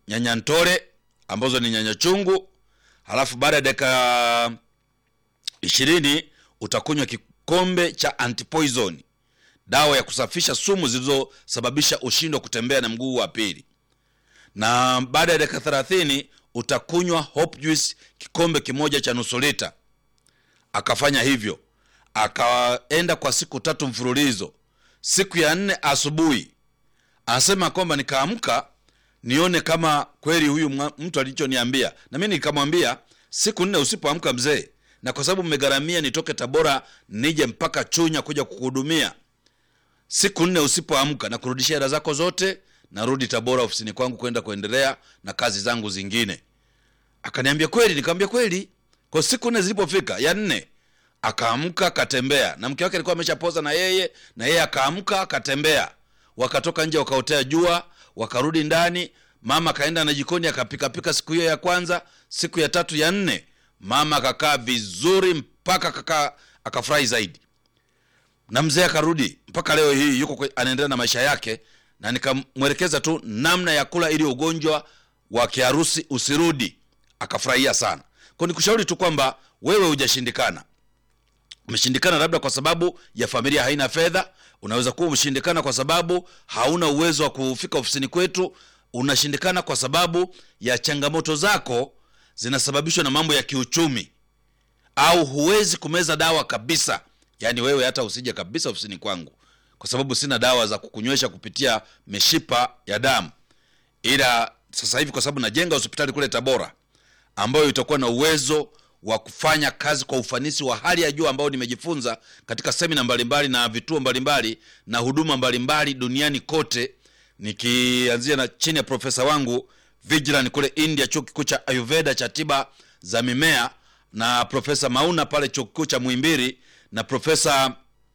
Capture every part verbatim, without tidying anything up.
nyanya ntore ambazo ni nyanya chungu. Halafu baada ya dakika ishirini utakunywa kikombe cha antipoison, dawa ya kusafisha sumu zilizosababisha ushindo kutembea na mguu wa pili. Na baada ya dakika thelathini utakunywa hope juice kikombe kimoja cha nusu lita. Akafanya hivyo, akaenda kwa siku tatu mfululizo. Siku ya nne asubuhi anasema kwamba nikaamka nione kama kweli huyu mtu alichoniambia. Na mimi nikamwambia siku nne usipoamka mzee, na kwa sababu mmegaramia nitoke Tabora nije mpaka Chunya kuja kukuhudumia, siku nne usipoamka na kurudishia hela zako zote, narudi Tabora ofisini kwangu kwenda kuendelea na kazi zangu zingine. Akaniambia kweli? Nikamwambia kweli. Kwa siku nne zilipofika, ya nne akaamka akatembea, na mke wake alikuwa ameshapoza na yeye, na yeye akaamka akatembea. Wakatoka nje wakaotea jua, wakarudi ndani. Mama kaenda na jikoni akapika pika siku hiyo ya kwanza. Siku ya tatu ya nne mama akakaa vizuri mpaka akakaa akafurahi zaidi. Na mzee akarudi mpaka leo hii yuko anaendelea na maisha yake, na nikamwelekeza tu namna ya kula ili ugonjwa wa kiharusi usirudi. Akafurahia sana. Kwa nikushauri tu kwamba wewe hujashindikana. Umeshindikana labda kwa sababu ya familia haina fedha, unaweza kuwa umeshindikana kwa sababu hauna uwezo wa kufika ofisini kwetu, unashindikana kwa sababu ya changamoto zako zinasababishwa na mambo ya kiuchumi, au huwezi kumeza dawa kabisa. Yaani wewe hata usije kabisa ofisini kwangu kwa sababu sina dawa za kukunywesha kupitia mishipa ya damu. Ila sasa hivi kwa sababu najenga hospitali kule Tabora ambayo itakuwa na uwezo wa kufanya kazi kwa ufanisi wa hali ya juu ambao nimejifunza katika semina mbalimbali na vituo mbalimbali na huduma mbalimbali duniani kote, nikianzia na chini ya profesa wangu Vigilan kule India, chuo kikuu cha Ayurveda cha tiba za mimea, na profesa Mauna pale chuo kikuu cha Muhimbili, na profesa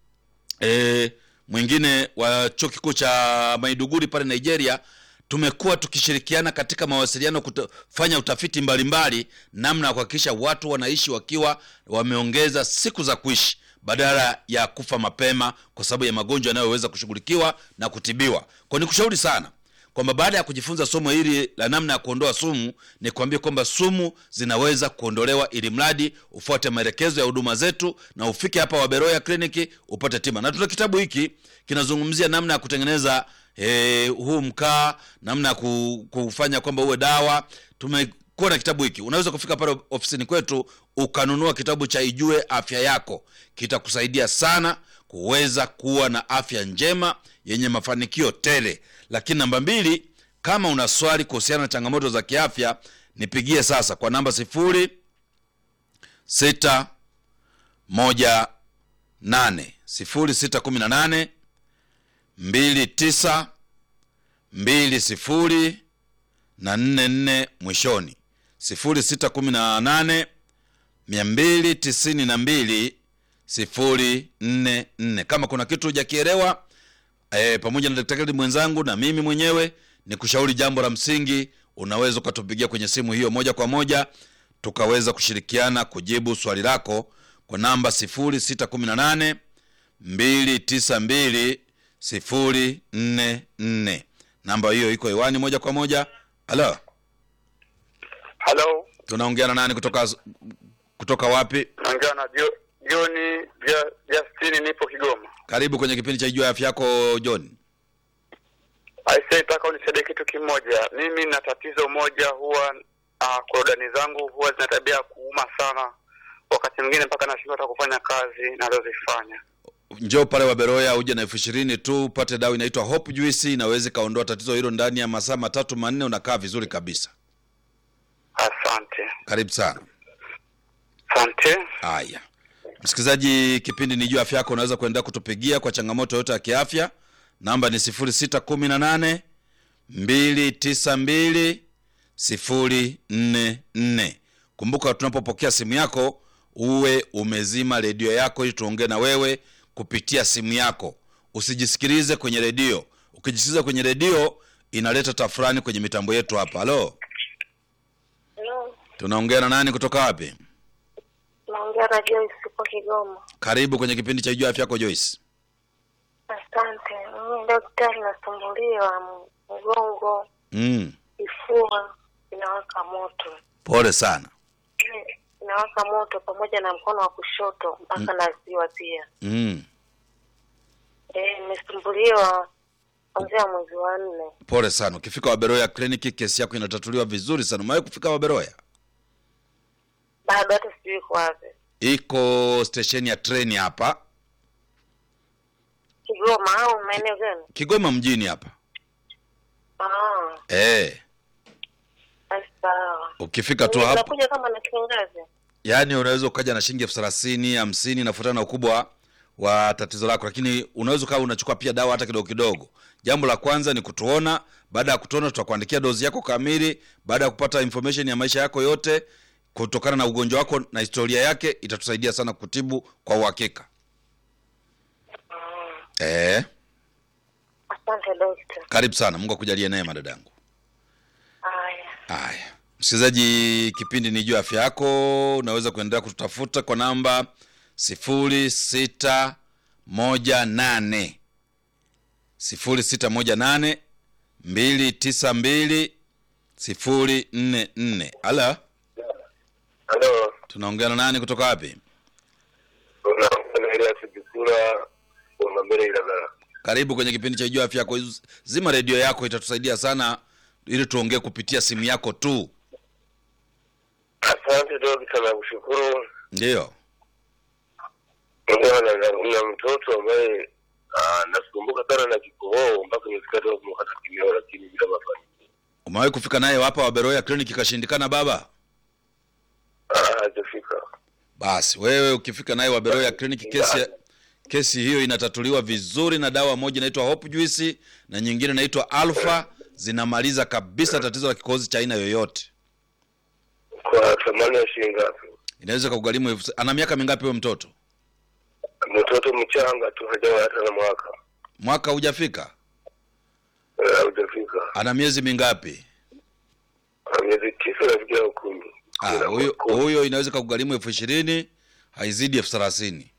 eh, mwingine wa chuo kikuu cha Maiduguri pale Nigeria. Tumekuwa tukishirikiana katika mawasiliano kufanya utafiti mbalimbali namna ya kuhakikisha watu wanaishi wakiwa wameongeza siku za kuishi badala ya kufa mapema kwa sababu ya magonjwa yanayoweza kushughulikiwa na kutibiwa. Kwa nikushauri sana kwamba baada ya kujifunza somo hili la namna ya kuondoa sumu, ni kuambia kwamba sumu zinaweza kuondolewa ili mradi ufuate maelekezo ya huduma zetu na ufike hapa Waberoya Clinic upate tiba. Na tuna kitabu hiki kinazungumzia namna ya kutengeneza eh, huu mkaa, namna ya kufanya kwamba uwe dawa. Tumekuwa na kitabu hiki. Unaweza kufika pale ofisini kwetu ukanunua kitabu cha Ijue Afya Yako. Kitakusaidia sana kuweza kuwa na afya njema yenye mafanikio tele. Lakini namba mbili, kama una swali kuhusiana na changamoto za kiafya, nipigie sasa kwa namba sifuri sita moja nane sifuri sita kumi na nane mbili tisa mbili sifuri na nne nne mwishoni. sifuri sita kumi na nane mbili tisini na mbili sifuri nne nne. Kama kuna kitu hujakielewa, E, pamoja na daktari mwenzangu na mimi mwenyewe, ni kushauri jambo la msingi, unaweza ukatupigia kwenye simu hiyo moja kwa moja tukaweza kushirikiana kujibu swali lako kwa namba sifuri sita kumi na nane mbili tisa mbili sifuri nne nne. Namba hiyo iko hewani moja kwa moja. Halo. Halo. Tunaongea na nani kutoka kutoka wapi? Naongea na John Justin, nipo Kigoma. Karibu kwenye kipindi cha Ijue Afya Yako John. Aisee, nataka unisaidie kitu kimoja. Mimi na tatizo moja, huwa uh, korodani zangu huwa zina tabia kuuma sana. Wakati mwingine mpaka nashindwa hata kufanya kazi ninazozifanya. Njoo pale Waberoya uje na elfu ishirini tu upate dawa inaitwa Hope Juice, inaweza kaondoa tatizo hilo ndani ya masaa matatu manne, unakaa vizuri kabisa. Asante. Karibu sana. Asante. Haya. Msikilizaji, kipindi ni Ijue Afya Yako, unaweza kuendelea kutupigia kwa changamoto yote ya kiafya. Namba ni sifuri sita kumi na nane mbili tisa mbili sifuri nne nne. Kumbuka tunapopokea simu yako uwe umezima redio yako ili tuongee na wewe kupitia simu yako. Usijisikilize kwenye redio. Ukijisikiliza kwenye redio inaleta tafrani kwenye mitambo yetu hapa. Halo. Hello. Tunaongea na nani kutoka wapi? Naongea na Joyce kutoka Kigoma. Karibu kwenye kipindi cha Ijue Afya Yako Joyce. Asante. Mimi daktari, nasumbuliwa mgongo, Mm. kifua. inawaka moto. Pole sana. Inawaka moto pamoja na mkono wa kushoto mpaka mm. na ziwa pia. Mm. Eh, nimesumbuliwa kuanzia mwezi wa nne. Pole sana. Ukifika Waberoya kliniki kesi yako inatatuliwa vizuri sana. Umewahi kufika Waberoya? Bado hata sijui kwa wapi. Iko station ya treni hapa. Kigoma au maeneo gani? Kigoma mjini hapa. Ah. Eh. Sawa. Ukifika tu hapo. Unakuja kama na kiangazi. Yaani unaweza ukaja na shilingi elfu thelathini, hamsini nafuatana na ukubwa wa tatizo lako, lakini unaweza kama unachukua pia dawa hata kidogo kidogo. Jambo la kwanza ni kutuona, baada ya kutuona tutakuandikia dozi yako kamili, baada ya kupata information ya maisha yako yote kutokana na ugonjwa wako na historia yake, itatusaidia sana kutibu kwa uhakika. Mm. Eh. Asante daktari. Karibu sana. Mungu akujalie neema dadangu. Haya. Haya. Msikilizaji, kipindi ni juu afya yako. Unaweza kuendelea kututafuta kwa namba sifuri sita moja nane sifuri sita moja nane mbili tisa mbili sifuri nne nne. Ala. Halo. Tunaongea na nani kutoka wapi? Unaongea ile Sibikura kwa mbele ile dada. Karibu kwenye kipindi cha juu afya yako. Zima redio yako, itatusaidia sana ili tuongee kupitia simu yako tu. Asante daktari, nakushukuru. Ndio. Ndio, na mtoto ambaye nasumbuka sana na kikohoa mpaka nisikate kumkata kimeo lakini bila mafanikio. Umewahi kufika naye hapa Waberoya kliniki kashindikana baba? Ah, hajafika. Basi wewe ukifika naye Waberoya kliniki kesi kesi hiyo inatatuliwa vizuri na dawa moja inaitwa Hope Juice na nyingine inaitwa Alpha, zinamaliza kabisa tatizo la kikohozi cha aina yoyote. Kwa thamani ya shilingi ngapi? Inaweza kugharimu. Ana miaka mingapi wewe mtoto? Mtoto mchanga tu, hajawa hata na mwaka. Mwaka hujafika? Eh, hujafika. Ana miezi mingapi? Ana miezi tisa na vijana kumi. Ah, huyo huyo inaweza kugharimu elfu ishirini, haizidi elfu thelathini.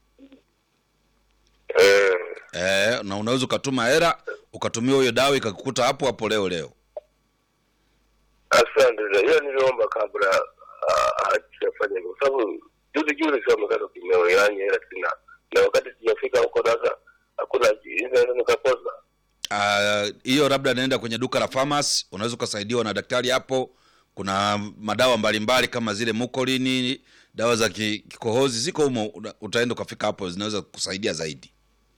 Eh. Eh, na unaweza ukatuma hela, ukatumia hiyo dawa ikakukuta hapo hapo leo leo. Asante. Hiyo niliomba kabla hajafanya hivyo. Sababu juzi juzi sio mkata kimeo yani hela tena. Na wakati sijafika huko sasa hakuna hizo nikakosa. Ah, hiyo labda naenda kwenye duka la pharmacy, unaweza kusaidiwa na daktari hapo. Kuna madawa mbalimbali kama zile Mukolini, dawa za kikohozi ziko humo, utaenda ukafika hapo, zinaweza kusaidia zaidi.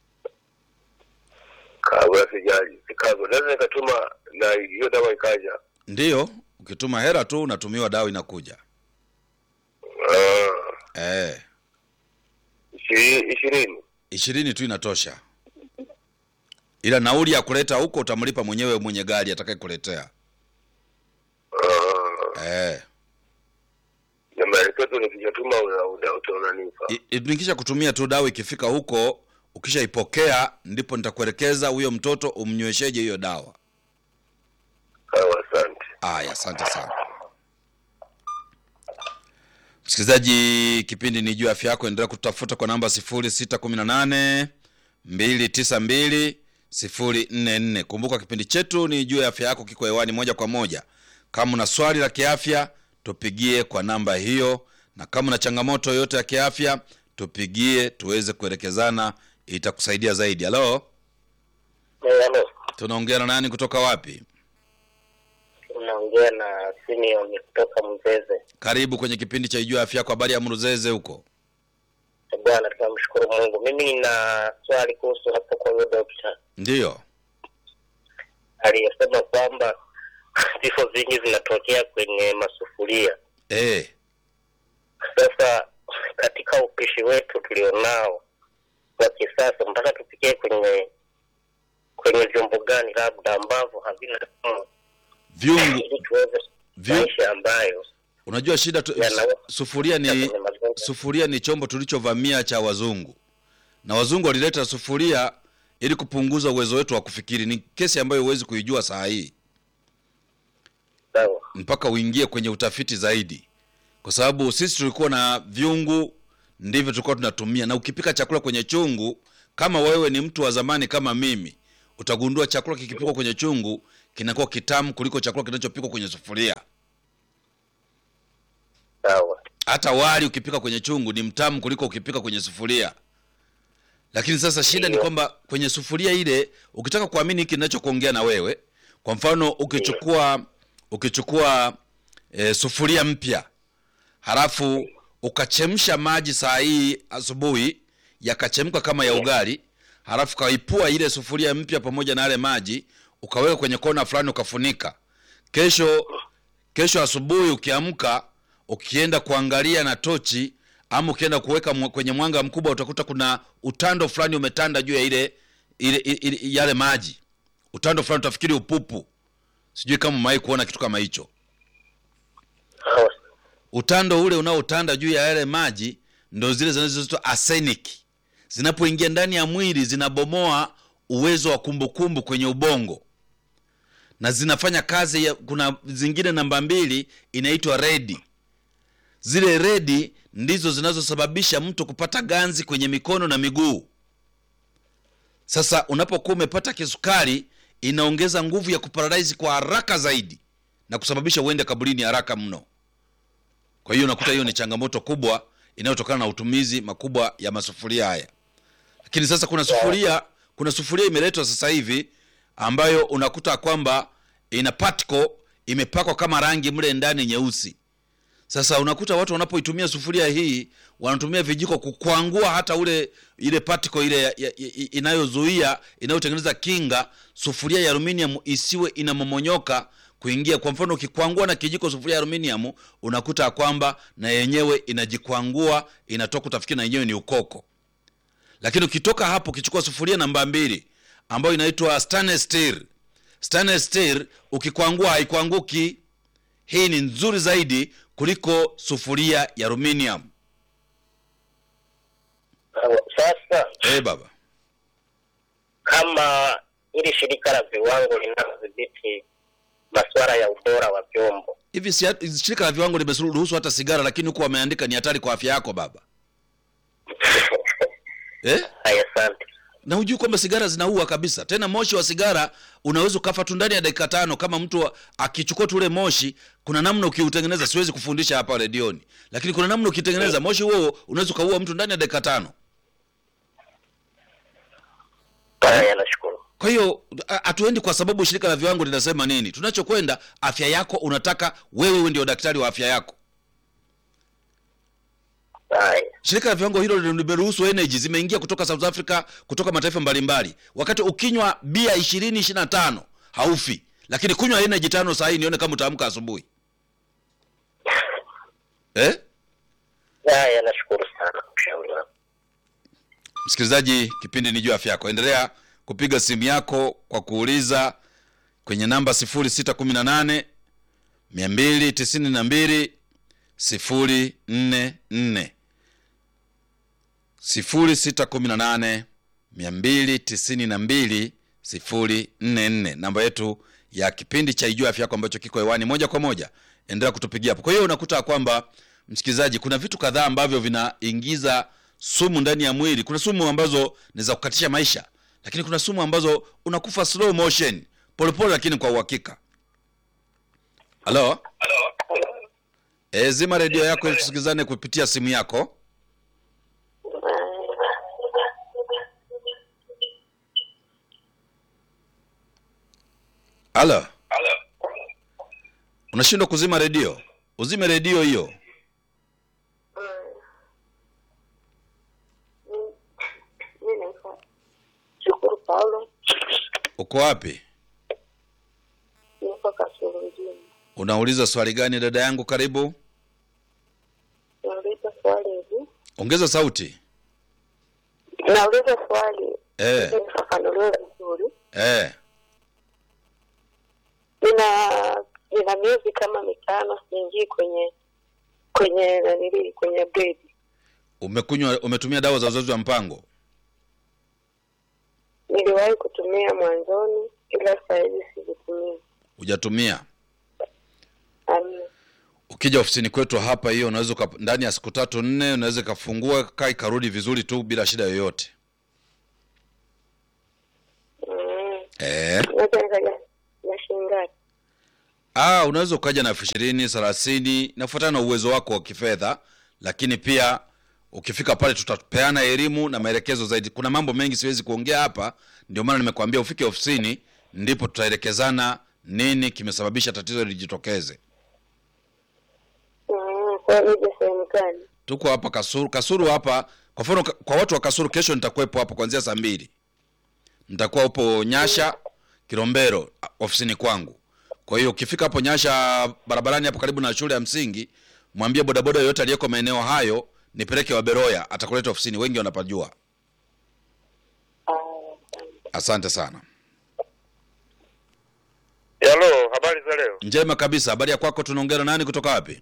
Kabla sijaji, kabla lazima nikatuma na hiyo dawa ikaja. Ndio, ukituma hela tu unatumiwa dawa inakuja. Ah. Eh. ishirini. ishirini tu inatosha. Ila nauli ya kuleta huko utamlipa mwenyewe mwenye gari atakayekuletea. Ah. Eh. Na maelekezo nikijatuma utaonanipa. Nikisha kutumia tu dawa ikifika huko, ukishaipokea ndipo nitakuelekeza huyo mtoto umnywesheje hiyo dawa. Sawa, asante. Aya, asante sana. Msikilizaji, kipindi ni juu afya yako, endelea kutafuta kwa namba sifuri sita kumi nane mbili tisa mbili sifuri nne nne. Kumbuka kipindi chetu ni juu afya yako, kiko hewani moja kwa moja. Kama una swali la kiafya, tupigie kwa namba hiyo, na kama una changamoto yoyote ya kiafya, tupigie tuweze kuelekezana, itakusaidia zaidi. Halo? Hello. Tunaongea na nani kutoka wapi? Unaongea na Simeon kutoka Mzeze. Karibu kwenye kipindi cha Ijua Afya Yako. Habari ya Mzeze huko? Bwana, tunamshukuru Mungu. Mimi nina swali kuhusu hapo kwa yule daktari. Ndio. Aliyesema kwamba vifo vingi vinatokea kwenye masufuria. Eh. Sasa katika upishi wetu tulionao wa kisasa, mpaka tupikie kwenye kwenye vyombo gani labda ambavyo havina Vyungu vyungu ambayo unajua shida tu, sufuria ni sufuria ni chombo tulichovamia cha wazungu, na wazungu walileta sufuria ili kupunguza uwezo wetu wa kufikiri. Ni kesi ambayo huwezi kuijua saa hii, sawa, mpaka uingie kwenye utafiti zaidi, kwa sababu sisi tulikuwa na vyungu, ndivyo tulikuwa tunatumia. Na ukipika chakula kwenye chungu, kama wewe ni mtu wa zamani kama mimi, utagundua chakula kikipikwa kwenye chungu kinakuwa kitamu kuliko chakula kinachopikwa kwenye sufuria. Sawa. Hata wali ukipika kwenye chungu ni mtamu kuliko ukipika kwenye sufuria. Lakini sasa shida ni kwamba kwenye sufuria ile, ukitaka kuamini hiki ninachokuongea na wewe, kwa mfano ukichukua ukichukua e, sufuria mpya, halafu ukachemsha maji saa hii asubuhi yakachemka kama ya ugali, halafu kaipua ile sufuria mpya pamoja na yale maji, ukaweka kwenye kona fulani ukafunika. Kesho kesho asubuhi ukiamka, ukienda kuangalia na tochi ama ukienda kuweka kwenye mwanga mkubwa, utakuta kuna utando fulani umetanda juu ya ile, ile, ile yale maji. Utando fulani utafikiri upupu. Sijui kama umewahi kuona kitu kama hicho. Utando ule unaotanda juu ya yale maji ndio zile zinazoitwa arsenic. Zinapoingia ndani ya mwili zinabomoa uwezo wa kumbukumbu kwenye ubongo. Na zinafanya kazi ya, kuna zingine namba mbili inaitwa redi. Zile redi ndizo zinazosababisha mtu kupata ganzi kwenye mikono na miguu. Sasa unapokuwa umepata kisukari, inaongeza nguvu ya kuparalyze kwa haraka zaidi na kusababisha uende kaburini haraka mno. Kwa hiyo unakuta hiyo ni changamoto kubwa inayotokana na utumizi makubwa ya masufuria haya. Lakini sasa kuna sufuria, kuna sufuria imeletwa sasa hivi ambayo unakuta kwamba ina particle imepakwa kama rangi mle ndani nyeusi. Sasa unakuta watu wanapoitumia sufuria hii wanatumia vijiko kukwangua hata ule ile particle ile inayozuia inayotengeneza kinga sufuria ya aluminium isiwe inamomonyoka kuingia. Kwa mfano ukikwangua na kijiko sufuria ya aluminium, unakuta kwamba na yenyewe inajikwangua, inatoka utafikiri na yenyewe ni ukoko. Lakini ukitoka hapo ukichukua sufuria namba mbili ambayo inaitwa stainless steel. Stainless steel ukikwangua haikwanguki. Hii ni nzuri zaidi kuliko sufuria ya aluminium. Sasa eh baba, kama ili shirika la viwango linalodhibiti masuala ya ubora wa vyombo, hivi si shirika la viwango limeruhusu hata sigara, lakini huko wameandika ni hatari kwa afya yako baba. eh asante. Na hujui kwamba sigara zinaua kabisa. Tena moshi wa sigara unaweza kufa tu ndani ya dakika tano kama mtu akichukua tu ule moshi. Kuna namna ukiutengeneza, siwezi kufundisha hapa redioni, lakini kuna namna ukitengeneza moshi huo unaweza kuua mtu ndani ya dakika tano. Haya, nashukuru. Kwa hiyo hatuendi kwa sababu shirika la viwango linasema nini. Tunachokwenda afya yako, unataka wewe wewe ndio daktari wa afya yako. Haya. Shirika la viwango hilo limeruhusu energy zimeingia kutoka South Africa, kutoka mataifa mbalimbali. Wakati ukinywa bia ishirini ishirini na tano haufi, lakini kunywa energy tano saa hii nione kama utaamka asubuhi. Eh? Haya, nashukuru sana ushauri wako. Msikilizaji, kipindi ni juu afya yako. Endelea kupiga simu yako kwa kuuliza kwenye namba sifuri sita kumi na nane mia mbili tisini na mbili sifuri nne nne. sifuri sita kumi na nane mia mbili tisini na mbili sifuri nne nne, namba yetu ya kipindi cha Ijua Afya Yako ambacho kiko hewani moja kwa moja. Endelea kutupigia hapo. Kwa hiyo unakuta kwamba msikilizaji, kuna vitu kadhaa ambavyo vinaingiza sumu ndani ya mwili. Kuna sumu ambazo ni za kukatisha maisha, lakini kuna sumu ambazo unakufa slow motion, polepole lakini kwa uhakika. Halo? Eh, zima redio yako ili tusikizane kupitia simu yako. Halo? Unashindwa kuzima redio? Uzime redio hiyo. Shukuru Paulo. Uko wapi? Niko Kasulu mjini. Unauliza swali gani dada yangu? Karibu. Nauliza swali hivi. Ongeza sauti. Nauliza swali. Eh. Nifafanulie vizuri. Eh. Nina nina miezi kama mitano siingii kwenye kwenye nani kwenye bed. Umekunywa umetumia dawa za uzazi wa mpango? Niliwahi kutumia mwanzoni ila sasa hivi sijitumia. Hujatumia? Amen. Ukija ofisini kwetu hapa hiyo unaweza ndani ya siku tatu nne unaweza kufungua kai karudi vizuri tu bila shida yoyote. Mm. Eh. Nataka na shingapi? Ah, unaweza ukaja na elfu ishirini, thelathini, nafuatana na uwezo wako wa kifedha, lakini pia ukifika pale tutapeana elimu na maelekezo zaidi. Kuna mambo mengi siwezi kuongea hapa, ndio maana nimekuambia ufike ofisini ndipo tutaelekezana nini kimesababisha tatizo lijitokeze. Mm, kwa nije sehemu gani? Tuko hapa Kasulu, Kasulu hapa. Kwa mfano kwa watu wa Kasulu kesho nitakuwepo hapo kuanzia saa mbili. Nitakuwa hapo Nyasha Kilombero ofisini kwangu. Kwa hiyo ukifika hapo Nyasha barabarani hapo karibu na shule ya msingi, mwambie bodaboda yote aliyeko maeneo hayo nipeleke Waberoya, atakuleta ofisini, wengi wanapajua. Asante sana. Hello, habari za leo? Njema kabisa. Habari ya kwako, tunaongea na nani kutoka wapi?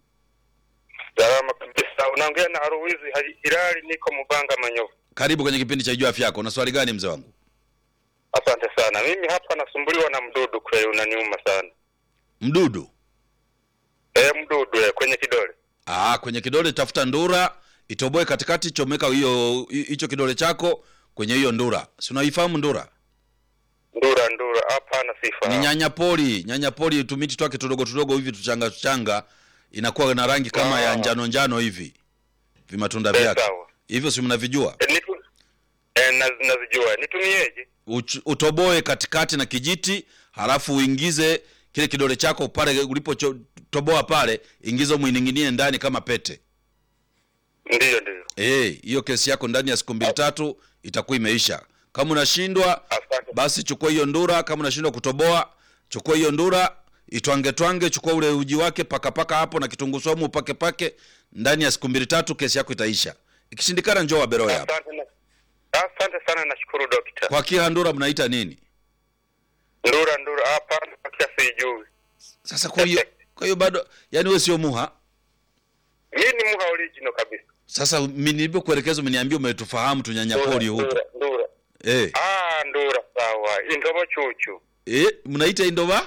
Salama kabisa. Unaongea na Haruwizi Hilali, niko Mubanga Manyovu. Karibu kwenye kipindi cha Jua Afya Yako. Una swali gani mzee wangu? Asante sana. Mimi hapa nasumbuliwa na mdudu, kwa unaniuma sana. Mdudu? Eh, mdudu eh, kwenye kidole. Ah, kwenye kidole tafuta ndura, itoboe katikati, chomeka hiyo hicho kidole chako kwenye hiyo ndura. Si unaifahamu ndura? Ndura ndura hapa na sifa. Ni nyanya poli, nyanya poli tumiti twake tudogo tudogo hivi tuchanga tuchanga, inakuwa na rangi kama ya njano njano hivi. Vimatunda vyake. Hivyo si mnavijua? E, nitu, e, naz, nazijua. Nitumieje? Utoboe katikati na kijiti, halafu uingize kile kidole chako pale ulipo toboa pale, ingiza muininginie ndani kama pete. Ndiyo ndiyo. Eh, hiyo kesi yako ndani ya siku mbili tatu itakuwa imeisha. Kama unashindwa basi chukua hiyo ndura, kama unashindwa kutoboa, chukua hiyo ndura, itwange twange, chukua ule uji wake paka paka hapo na kitunguu saumu pake pake, ndani ya siku mbili tatu kesi yako itaisha. Ikishindikana njoo Waberoya hapa. Asante. Asante sana, nashukuru daktari. Kwa kia ndura mnaita nini? Ndura ndura hapa kwa sijui. Sasa kwa hiyo kwa hiyo bado yani wewe sio muha? Mimi ni muha original kabisa. Sasa mimi nilipokuelekeza umeniambia umetufahamu tunyanyapoli huko. Ndura, ndura. Eh. Ah, ndura sawa. Indobo chuchu. Eh, mnaita indoba?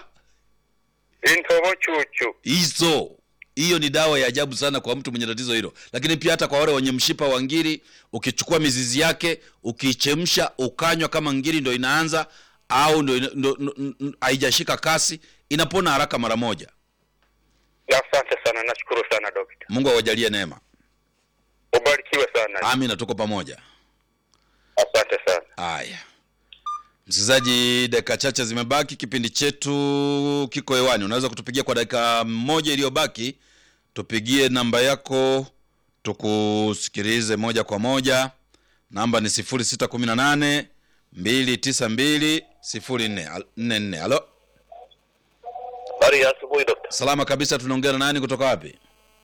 Indobo chuchu. Hizo. Hiyo ni dawa ya ajabu sana kwa mtu mwenye tatizo hilo. Lakini pia hata kwa wale wenye mshipa wa ngiri, ukichukua mizizi yake, ukichemsha, ukanywa kama ngiri ndio inaanza au ndio haijashika kasi, inapona haraka mara moja. Asante sana, nashukuru sana daktari. Mungu awajalie neema. Ubarikiwe sana. Amina, tuko pamoja. Asante sana. Haya. Msikilizaji, dakika chache zimebaki, kipindi chetu kiko hewani. Unaweza kutupigia kwa dakika moja iliyobaki, tupigie namba yako tukusikilize moja kwa moja. Namba ni sifuri sita kumi na nane mbili tisa mbili sifuri nne nne. Halo. Habari ya asubuhi daktari. Salama kabisa, tunaongea na nani kutoka wapi?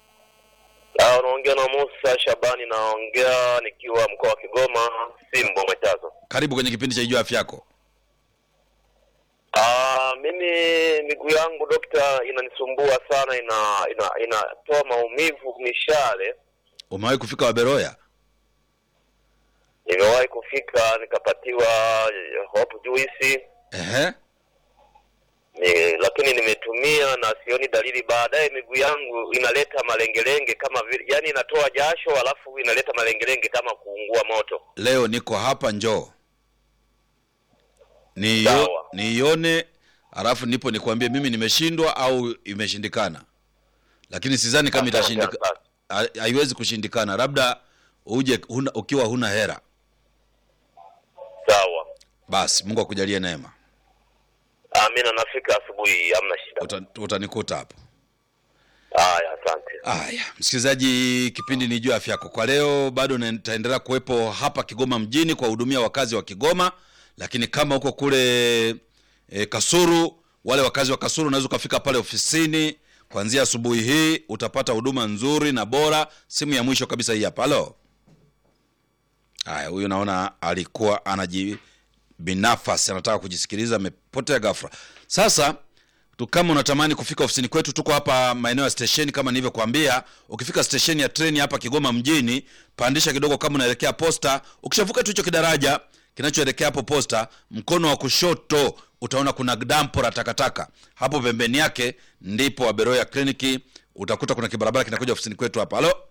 Ah, unaongea na Musa Shabani, naongea nikiwa mkoa wa Kigoma, Simbo Machazo. Karibu kwenye kipindi cha Jua Afya Yako. Ah, mimi miguu yangu dokta inanisumbua sana, ina ina inatoa maumivu mishale. Umewahi kufika Waberoya? Nimewahi kufika nikapatiwa hope juice. Ehe. Ni, lakini nimetumia na sioni dalili. Baadaye miguu yangu inaleta malengelenge kama vile, yani inatoa jasho alafu inaleta malengelenge kama kuungua moto. Leo niko hapa, njoo. Niyo, nione alafu nipo nikwambie mimi nimeshindwa au imeshindikana. Lakini sidhani kama itashindikana. Haiwezi kushindikana. Labda uje huna, ukiwa huna hera. Sawa. Basi Mungu akujalie neema. Amina, nafika asubuhi, hamna shida. Uta, utanikuta hapo. Haya, asante. Haya, msikilizaji, kipindi ni Jua Afya Yako. Kwa leo bado nitaendelea kuwepo hapa Kigoma mjini kwa hudumia wakazi wa Kigoma, lakini kama uko kule e, Kasulu, wale wakazi wa Kasulu unaweza kufika pale ofisini kuanzia asubuhi hii, utapata huduma nzuri na bora. Simu ya mwisho kabisa hii hapa. Halo. Haya, huyu naona alikuwa anaji binafasi anataka kujisikiliza, amepotea ghafla. Sasa tu kama unatamani kufika ofisini kwetu, tuko hapa maeneo ya station kama nilivyokuambia. Ukifika station ya treni hapa Kigoma mjini, pandisha kidogo kama unaelekea posta. Ukishavuka tu hicho kidaraja kinachoelekea hapo posta, mkono wa kushoto utaona kuna dampo la takataka. Hapo pembeni yake ndipo Waberoya Clinic. Utakuta kuna kibarabara kinakuja ofisini kwetu hapa. Halo.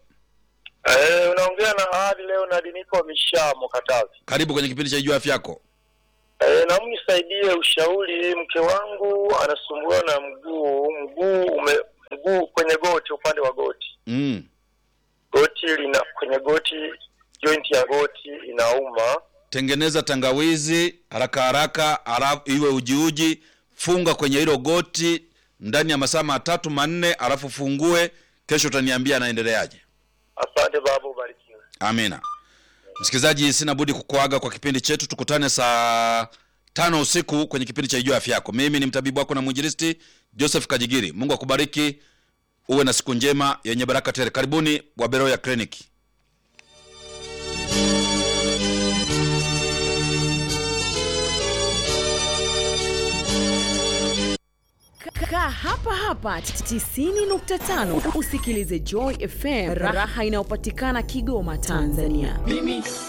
Eh, unaongea na hadi leo na Diniko Mishamo Katavi. Karibu kwenye kipindi cha Jua Afya Yako. E, na mnisaidie ushauri, mke wangu anasumbuliwa na mguu, mguu ume, mguu kwenye goti, upande wa goti. Mm. Goti lina kwenye goti, joint ya goti inauma. Tengeneza tangawizi haraka haraka, alafu iwe uji uji, funga kwenye hilo goti ndani ya masaa matatu manne, alafu fungue, kesho utaniambia anaendeleaje. Asante baba, ubarikiwe. Amina. Msikilizaji, sina budi kukuaga kwa kipindi chetu. Tukutane saa tano usiku kwenye kipindi cha Ijua Afya Yako. Mimi ni mtabibu wako na mwinjilisti Joseph Kajigiri. Mungu akubariki. Uwe na siku njema yenye baraka tele. Karibuni Waberoya Clinic. Kaa hapa hapa tisini nukta tano usikilize Joy F M, raha inayopatikana Kigoma, Tanzania. Mimi